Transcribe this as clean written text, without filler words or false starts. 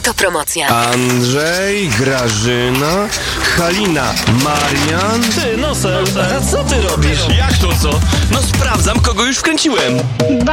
Autopromocja. Andrzej, Grażyna, Halina, Marian. Ty, Nosek, a co ty robisz? Jak to co? No sprawdzam, kogo już wkręciłem.